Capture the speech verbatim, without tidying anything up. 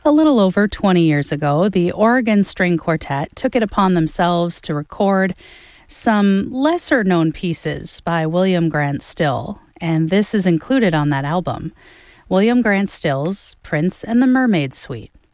A little over twenty years ago, the Oregon String Quartet took it upon themselves to record some lesser-known pieces by William Grant Still, and this is included on that album. William Grant Still's Prince and the Mermaid Suite.